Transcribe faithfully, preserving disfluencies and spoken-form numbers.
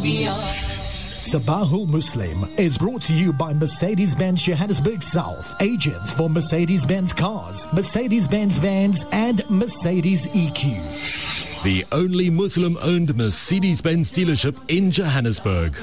Sabahul Muslim is brought to you by Mercedes-Benz Johannesburg South, agents for Mercedes-Benz cars, Mercedes-Benz vans and Mercedes E Q. The only Muslim-owned Mercedes-Benz dealership in Johannesburg.